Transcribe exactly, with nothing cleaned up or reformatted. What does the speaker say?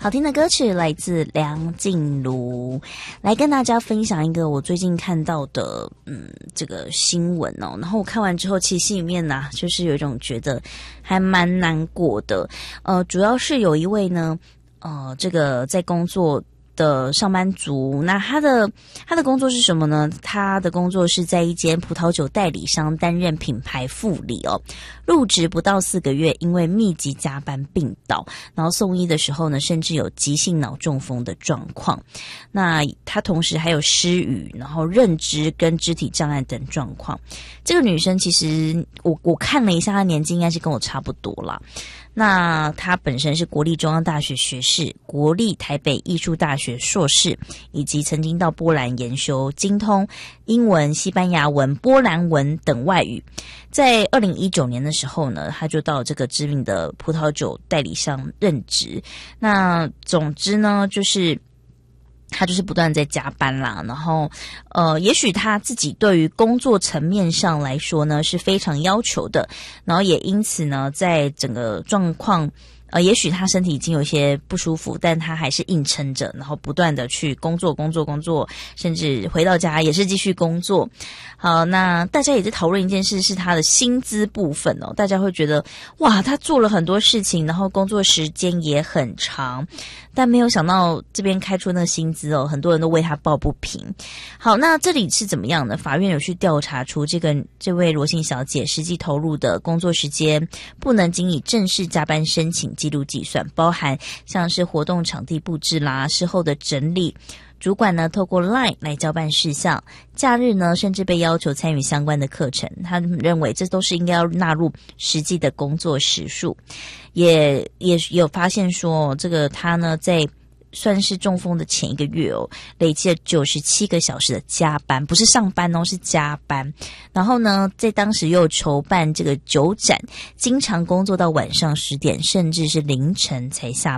好听的歌曲来自梁静茹，来跟大家分享一个我最近看到的嗯这个新闻哦。然后我看完之后，其实心里面呢、啊，就是有一种觉得还蛮难过的。呃，主要是有一位呢，呃，这个在工作的上班族，那他的他的工作是什么呢？他的工作是在一间葡萄酒代理商担任品牌副理哦。入职不到四个月，因为密集加班病倒，然后送医的时候呢，甚至有急性脑中风的状况。那他同时还有失语，然后认知跟肢体障碍等状况。这个女生其实我我看了一下，她年纪应该是跟我差不多啦。那她本身是国立中央大学学士、国立台北艺术大学硕士，以及曾经到波兰研修，精通英文、西班牙文、波兰文等外语。在二零一九年的时候呢，他就到这个知名的葡萄酒代理商任职。那总之呢，就是他就是不断在加班啦，然后呃，也许他自己对于工作层面上来说呢是非常要求的，然后也因此呢，在整个状况。呃，也许他身体已经有一些不舒服，但他还是硬撑着，然后不断的去工作、工作、工作，甚至回到家也是继续工作。好，那大家也在讨论一件事，是他的薪资部分哦。大家会觉得，哇，他做了很多事情，然后工作时间也很长，但没有想到这边开出那个薪资哦，很多人都为他抱不平。好，那这里是怎么样呢？法院有去调查出这个这位罗姓小姐实际投入的工作时间不能经以正式加班申请记录计算，包含像是活动场地布置啦、事后的整理，主管呢透过 LINE 来交办事项，假日呢甚至被要求参与相关的课程。他认为这都是应该要纳入实际的工作时数，也也有发现说，这个他呢在算是中风的前一个月哦，累计了九十七个小时的加班，不是上班哦，是加班。然后呢，在当时又筹办这个酒展，经常工作到晚上十点，甚至是凌晨才下